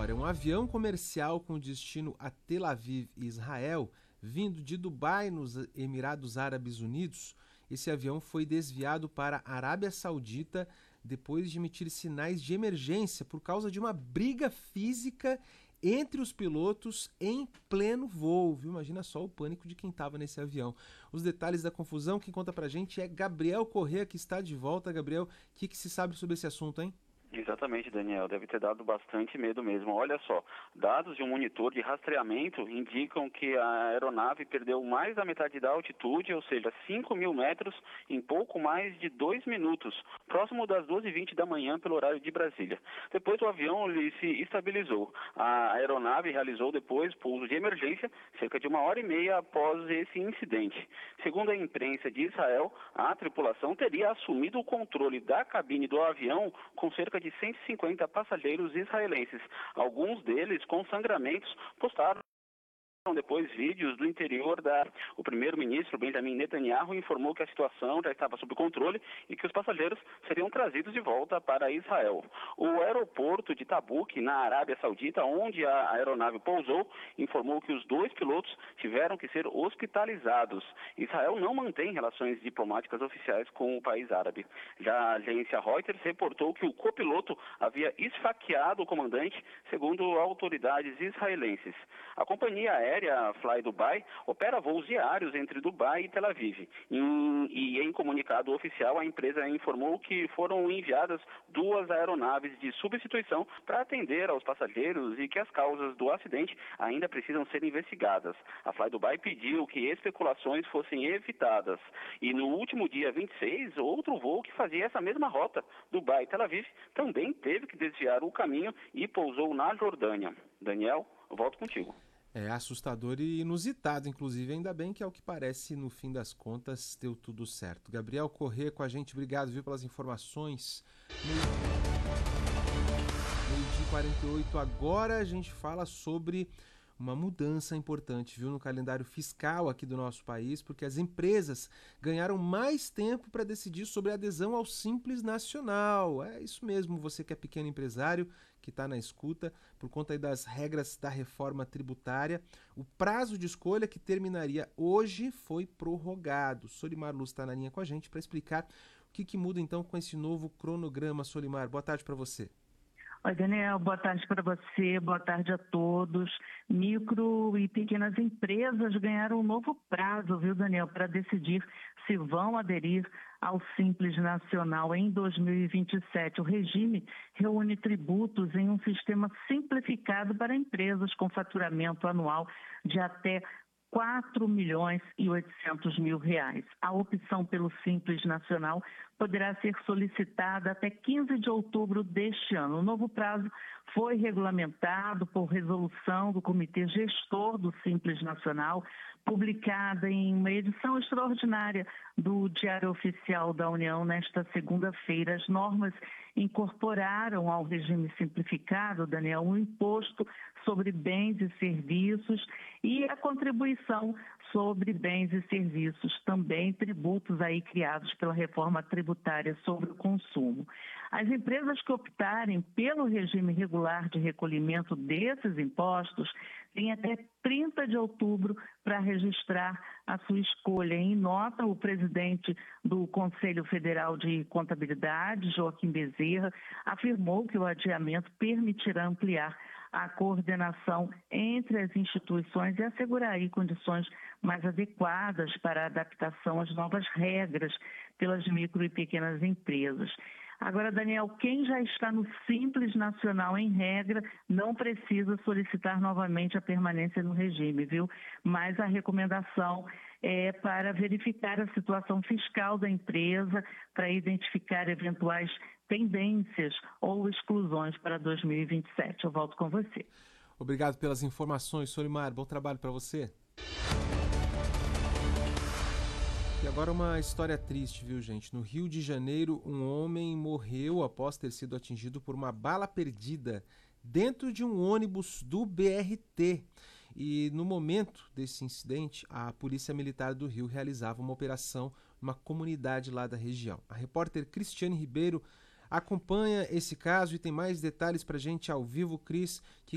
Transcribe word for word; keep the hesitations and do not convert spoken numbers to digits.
história. Um avião comercial com destino a Tel Aviv, Israel, vindo de Dubai, nos Emirados Árabes Unidos. Esse avião foi desviado para a Arábia Saudita depois de emitir sinais de emergência por causa de uma briga física entre os pilotos em pleno voo, viu? Imagina só o pânico de quem estava nesse avião. Os detalhes da confusão, quem conta pra gente é Gabriel Corrêa, que está de volta. Gabriel, o que, que se sabe sobre esse assunto, hein? Exatamente, Daniel. Deve ter dado bastante medo mesmo. Olha só, dados de um monitor de rastreamento indicam que a aeronave perdeu mais da metade da altitude, ou seja, cinco mil metros, em pouco mais de dois minutos, próximo das doze e vinte da manhã pelo horário de Brasília. Depois o avião ele se estabilizou. A aeronave realizou depois pouso de emergência, cerca de uma hora e meia após esse incidente. Segundo a imprensa de Israel, a tripulação teria assumido o controle da cabine do avião com cerca de cento e cinquenta passageiros israelenses. Alguns deles com sangramentos postaram depois vídeos do interior da... O primeiro-ministro Benjamin Netanyahu informou que a situação já estava sob controle e que os passageiros seriam trazidos de volta para Israel. O aeroporto de Tabuk, na Arábia Saudita, onde a aeronave pousou, informou que os dois pilotos tiveram que ser hospitalizados. Israel não mantém relações diplomáticas oficiais com o país árabe. Já a agência Reuters reportou que o copiloto havia esfaqueado o comandante, segundo autoridades israelenses. A companhia aérea A Fly Dubai opera voos diários entre Dubai e Tel Aviv. Em, e em comunicado oficial, a empresa informou que foram enviadas duas aeronaves de substituição para atender aos passageiros e que as causas do acidente ainda precisam ser investigadas. A Fly Dubai pediu que especulações fossem evitadas. E no último dia vinte e seis, outro voo que fazia essa mesma rota, Dubai-Tel Aviv, também teve que desviar o caminho e pousou na Jordânia. Daniel, eu volto contigo. É assustador e inusitado, inclusive. Ainda bem que, ao que parece, no fim das contas, deu tudo certo. Gabriel Corrêa com a gente. Obrigado, viu, pelas informações. Meio-dia e quarenta e oito. Agora a gente fala sobre uma mudança importante, viu, no calendário fiscal aqui do nosso país, porque as empresas ganharam mais tempo para decidir sobre a adesão ao Simples Nacional. É isso mesmo, você que é pequeno empresário, que está na escuta, por conta aí das regras da reforma tributária, o prazo de escolha que terminaria hoje foi prorrogado. Solimar Luz está na linha com a gente para explicar o que, que muda então com esse novo cronograma. Solimar, boa tarde para você. Oi, Daniel, boa tarde para você, boa tarde a todos. Micro e pequenas empresas ganharam um novo prazo, viu, Daniel, para decidir se vão aderir ao Simples Nacional em dois mil e vinte e sete. O regime reúne tributos em um sistema simplificado para empresas com faturamento anual de até quatro milhões e oitocentos mil reais. A opção pelo Simples Nacional poderá ser solicitada até quinze de outubro deste ano. O novo prazo foi regulamentado por resolução do Comitê Gestor do Simples Nacional, publicada em uma edição extraordinária do Diário Oficial da União nesta segunda-feira. As normas incorporaram ao regime simplificado, Daniel, um imposto sobre bens e serviços e a contribuição sobre bens e serviços, também tributos aí criados pela reforma tributária sobre o consumo. As empresas que optarem pelo regime regular de recolhimento desses impostos têm até trinta de outubro para registrar a sua escolha. Em nota, o presidente do Conselho Federal de Contabilidade, Joaquim Bezerra, afirmou que o adiamento permitirá ampliar a coordenação entre as instituições e assegurar aí condições mais adequadas para a adaptação às novas regras pelas micro e pequenas empresas. Agora, Daniel, quem já está no Simples Nacional, em regra, não precisa solicitar novamente a permanência no regime, viu? Mas a recomendação é para verificar a situação fiscal da empresa, para identificar eventuais pendências ou exclusões para dois mil e vinte e sete. Eu volto com você. Obrigado pelas informações, Solimar. Bom trabalho para você. E agora uma história triste, viu, gente? No Rio de Janeiro, um homem morreu após ter sido atingido por uma bala perdida dentro de um ônibus do B R T. E no momento desse incidente, a Polícia Militar do Rio realizava uma operação numa comunidade lá da região. A repórter Cristiane Ribeiro acompanha esse caso e tem mais detalhes pra gente ao vivo. Cris, que